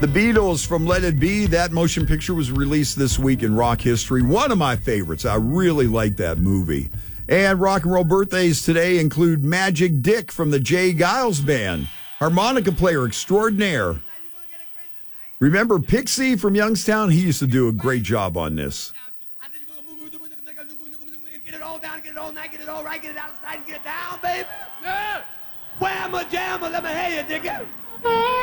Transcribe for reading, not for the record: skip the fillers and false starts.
The Beatles from Let It Be. That motion picture was released this week in rock history. One of my favorites. I really like that movie. And rock and roll birthdays today include Magic Dick from the Jay Giles Band, harmonica player extraordinaire. Remember Pixie from Youngstown? He used to do a great job on this. Get it all down, get it all night, get it all right, get it outside and get it down, baby. Yeah. Whamma jamma, let me hear you, dig it.